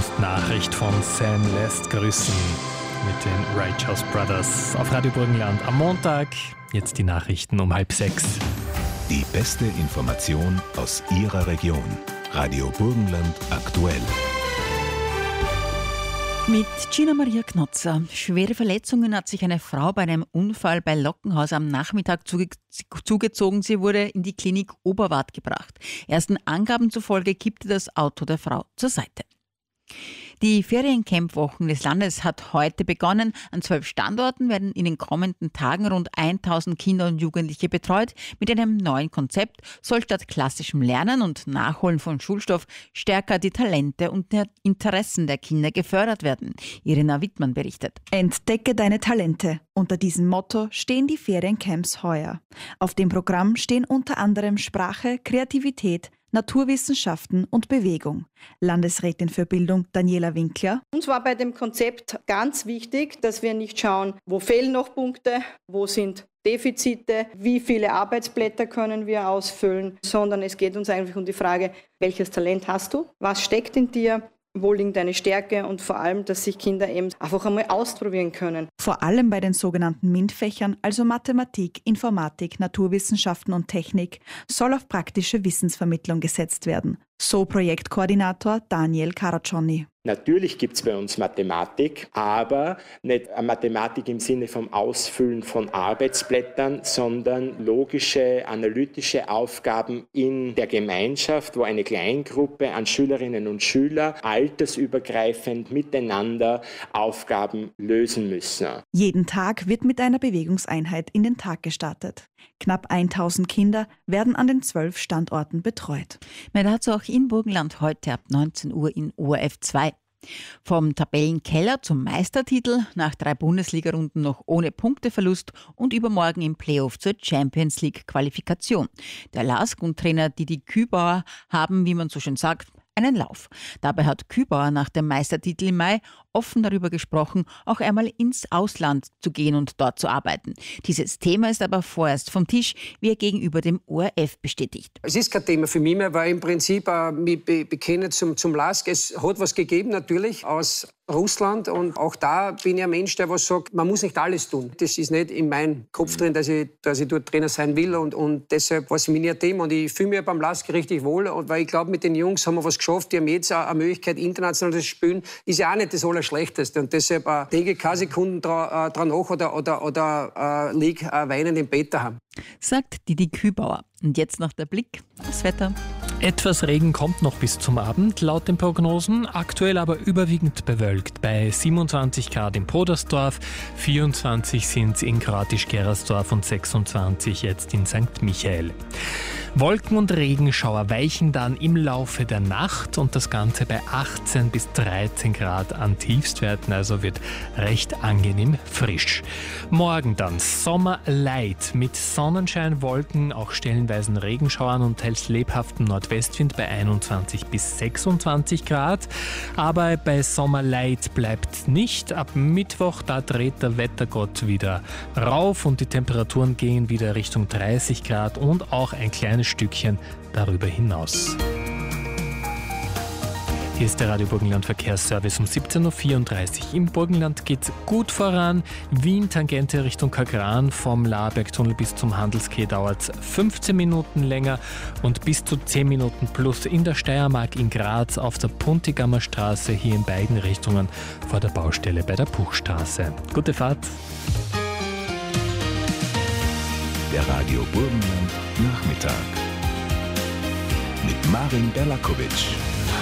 Nachricht von Sam lässt grüßen mit den Righteous Brothers auf Radio Burgenland am Montag. Jetzt die Nachrichten um 5:30. Die beste Information aus Ihrer Region. Radio Burgenland aktuell. Mit Gina Maria Knotzer. Schwere Verletzungen hat sich eine Frau bei einem Unfall bei Lockenhaus am Nachmittag zugezogen. Sie wurde in die Klinik Oberwart gebracht. Ersten Angaben zufolge kippte das Auto der Frau zur Seite. Die Feriencamp-Wochen des Landes hat heute begonnen. An 12 Standorten werden in den kommenden Tagen rund 1000 Kinder und Jugendliche betreut. Mit einem neuen Konzept soll statt klassischem Lernen und Nachholen von Schulstoff stärker die Talente und der Interessen der Kinder gefördert werden. Irina Wittmann berichtet. Entdecke deine Talente. Unter diesem Motto stehen die Feriencamps heuer. Auf dem Programm stehen unter anderem Sprache, Kreativität, Naturwissenschaften und Bewegung. Landesrätin für Bildung Daniela Winkler. Uns war bei dem Konzept ganz wichtig, dass wir nicht schauen, wo fehlen noch Punkte, wo sind Defizite, wie viele Arbeitsblätter können wir ausfüllen, sondern es geht uns eigentlich um die Frage, welches Talent hast du, was steckt in dir, wo liegt deine Stärke und vor allem, dass sich Kinder eben einfach einmal ausprobieren können. Vor allem bei den sogenannten MINT-Fächern, also Mathematik, Informatik, Naturwissenschaften und Technik, soll auf praktische Wissensvermittlung gesetzt werden. So Projektkoordinator Daniel Caraccioni. Natürlich gibt es bei uns Mathematik, aber nicht Mathematik im Sinne vom Ausfüllen von Arbeitsblättern, sondern logische, analytische Aufgaben in der Gemeinschaft, wo eine Kleingruppe an Schülerinnen und Schülern altersübergreifend miteinander Aufgaben lösen müssen. Jeden Tag wird mit einer Bewegungseinheit in den Tag gestartet. Knapp 1000 Kinder werden an den 12 Standorten betreut. Mehr dazu auch in Burgenland heute ab 19 Uhr in ORF 2. Vom Tabellenkeller zum Meistertitel, nach 3 Bundesligarunden noch ohne Punkteverlust und übermorgen im Playoff zur Champions League Qualifikation. Der LASK-Trainer Didi Kübauer haben, wie man so schön sagt, einen Lauf. Dabei hat Kübauer nach dem Meistertitel im Mai offen darüber gesprochen, auch einmal ins Ausland zu gehen und dort zu arbeiten. Dieses Thema ist aber vorerst vom Tisch, wie er gegenüber dem ORF bestätigt. Es ist kein Thema für mich mehr, weil im Prinzip mich bekenne zum LASK. Es hat was gegeben natürlich aus Russland und auch da bin ich ein Mensch, der was sagt, man muss nicht alles tun. Das ist nicht in meinem Kopf drin, dass ich dort Trainer sein will und deshalb war es mir nie ein Thema und ich fühle mich beim LASK richtig wohl, weil ich glaube, mit den Jungs haben wir was geschafft, die haben jetzt auch eine Möglichkeit, international zu spielen, ist ja auch nicht das Allerschlechteste und deshalb denke ich keine Sekunden dran nach oder lieg weinend im Bett daheim. Sagt Didi Kübauer. Und jetzt noch der Blick aufs Wetter. Etwas Regen kommt noch bis zum Abend, laut den Prognosen. Aktuell aber überwiegend bewölkt. Bei 27 Grad in Podersdorf, 24 sind es in Gratisch-Gerasdorf und 26 jetzt in St. Michael. Wolken- und Regenschauer weichen dann im Laufe der Nacht und das Ganze bei 18 bis 13 Grad an Tiefstwerten, also wird recht angenehm frisch. Morgen dann Sommerlight mit Sonnenschein, Wolken, auch stellenweise Regenschauern und teils lebhaftem Nordwestwind bei 21 bis 26 Grad. Aber bei Sommerlight bleibt nicht. Ab Mittwoch, da dreht der Wettergott wieder rauf und die Temperaturen gehen wieder Richtung 30 Grad und auch ein kleines Stückchen darüber hinaus. Hier ist der Radio Burgenland Verkehrsservice um 17.34 Uhr. Im Burgenland geht es gut voran. Wien, Tangente Richtung Kagran, vom Labergtunnel bis zum Handelskeh dauert es 15 Minuten länger und bis zu 10 Minuten plus in der Steiermark in Graz auf der Puntigammer Straße, hier in beiden Richtungen vor der Baustelle bei der Puchstraße. Gute Fahrt! Der Radio Burgenland Nachmittag mit Marin Berlakovic.